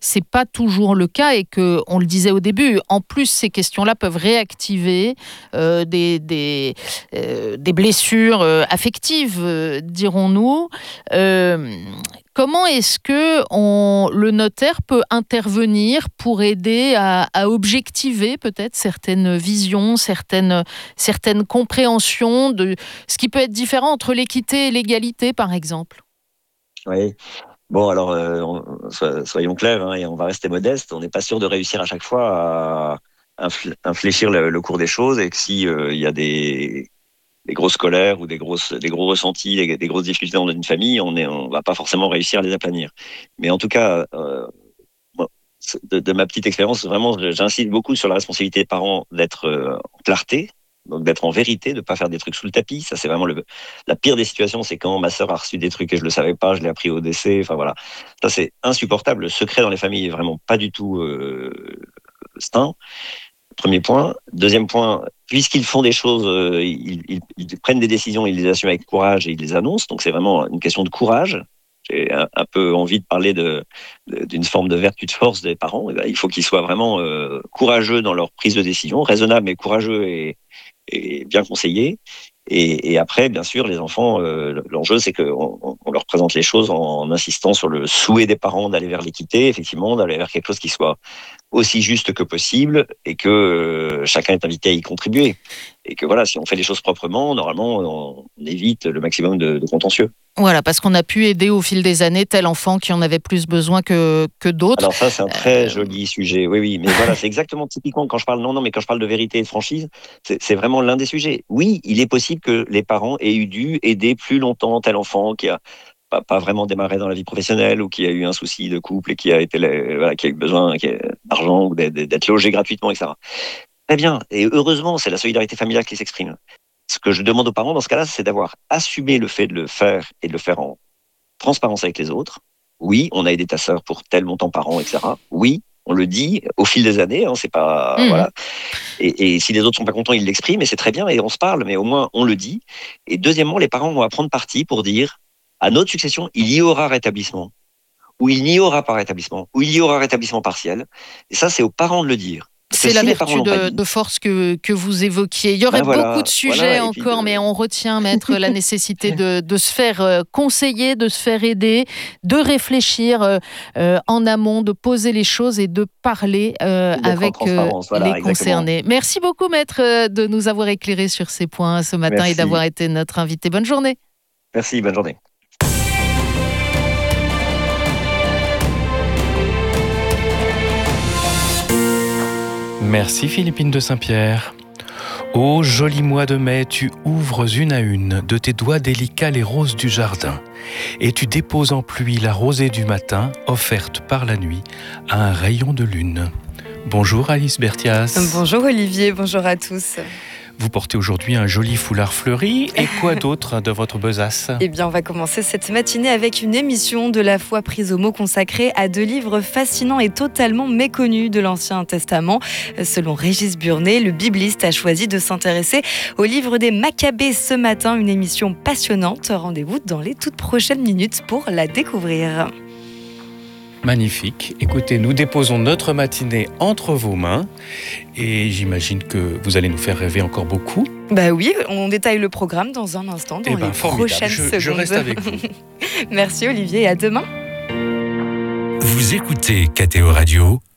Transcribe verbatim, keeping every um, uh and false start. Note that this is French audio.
c'est pas toujours le cas et que, on le disait au début, en plus ces questions-là peuvent réactiver euh, des des, euh, des blessures euh, affectives, euh, dirons-nous. Euh, Comment est-ce que on, le notaire peut intervenir pour aider à, à objectiver peut-être certaines visions, certaines, certaines compréhensions de ce qui peut être différent entre l'équité et l'égalité, par exemple? Oui. Bon, alors, euh, on- so- soyons clairs, hein, et on va rester modeste. On n'est pas sûr de réussir à chaque fois à infl- infléchir le, le cours des choses, et que si euh, il y a des, des grosses colères ou des grosses, des gros ressentis, des, des grosses difficultés dans une famille, on est, on va pas forcément réussir à les aplanir. Mais en tout cas, euh, moi, de, de ma petite expérience, vraiment, j'insiste beaucoup sur la responsabilité des parents d'être euh, en clarté, donc d'être en vérité, de pas faire des trucs sous le tapis. Ça, c'est vraiment le, la pire des situations, c'est quand ma sœur a reçu des trucs et je le savais pas, je l'ai appris au décès. Enfin voilà, ça c'est insupportable. Le secret dans les familles est vraiment pas du tout euh, sain. Premier point. Deuxième point, puisqu'ils font des choses, euh, ils, ils, ils prennent des décisions, ils les assument avec courage et ils les annoncent. Donc c'est vraiment une question de courage. J'ai un, un peu envie de parler de, de, d'une forme de vertu de force des parents. Et ben, il faut qu'ils soient vraiment euh, courageux dans leur prise de décision, raisonnables mais courageux et, et bien conseillés. Et, et après, bien sûr, les enfants, euh, l'enjeu, c'est qu'on on leur présente les choses en insistant sur le souhait des parents d'aller vers l'équité, effectivement, d'aller vers quelque chose qui soit aussi juste que possible et que euh, chacun est invité à y contribuer. Et que voilà, si on fait les choses proprement, normalement, on, on évite le maximum de, de contentieux. Voilà, parce qu'on a pu aider au fil des années tel enfant qui en avait plus besoin que, que d'autres. Alors ça, c'est un très Euh, joli sujet. Oui, oui, mais voilà, c'est exactement typiquement quand je parle, non, non, mais quand je parle de vérité et de franchise, c'est, c'est vraiment l'un des sujets. Oui, il est possible que les parents aient eu dû aider plus longtemps tel enfant qui a pas, pas vraiment démarré dans la vie professionnelle ou qui a eu un souci de couple et qui a été, voilà, qui a eu besoin qui a, d'argent ou d'être, d'être logé gratuitement, et cetera. Très bien. Et heureusement, c'est la solidarité familiale qui s'exprime. Ce que je demande aux parents dans ce cas-là, c'est d'avoir assumé le fait de le faire et de le faire en transparence avec les autres. Oui, on a aidé ta sœur pour tel montant par an, et cetera. Oui, on le dit au fil des années, hein, c'est pas mmh. voilà. Et, et si les autres sont pas contents, ils l'expriment et c'est très bien et on se parle, mais au moins on le dit. Et deuxièmement, les parents vont prendre parti pour dire à notre succession, il y aura rétablissement, ou il n'y aura pas rétablissement, ou il y aura rétablissement partiel. Et ça, c'est aux parents de le dire. Parce que C'est la si les parents vertu l'ont pas de, dit, de force que, que vous évoquiez. Il y aurait ben voilà, beaucoup de sujets voilà, et puis encore, de... mais on retient, maître, la nécessité de, de se faire euh, conseiller, de se faire aider, de réfléchir euh, euh, en amont, de poser les choses et de parler euh, d'être en avec euh, transparence. Voilà, les exactement. concernés. Merci beaucoup, maître, euh, de nous avoir éclairés sur ces points ce matin et d'avoir Merci. été notre invité. Bonne journée. Merci, bonne journée. Merci Philippine de Saint-Pierre. Ô joli mois de mai, tu ouvres une à une de tes doigts délicats les roses du jardin, et tu déposes en pluie la rosée du matin, offerte par la nuit à un rayon de lune. Bonjour Alice Berthias. Bonjour Olivier, bonjour à tous. Vous portez aujourd'hui un joli foulard fleuri. Et quoi d'autre de votre besace ? Eh bien, on va commencer cette matinée avec une émission de la foi prise au mot consacrée à deux livres fascinants et totalement méconnus de l'Ancien Testament. Selon Régis Burnet, le bibliste a choisi de s'intéresser au livre des Maccabées ce matin. Une émission passionnante. Rendez-vous dans les toutes prochaines minutes pour la découvrir. Magnifique. Écoutez, nous déposons notre matinée entre vos mains et j'imagine que vous allez nous faire rêver encore beaucoup. Bah oui, on détaille le programme dans un instant, dans eh les ben, prochaines je, secondes. Je reste avec vous. Merci Olivier et à demain. Vous écoutez K T O Radio,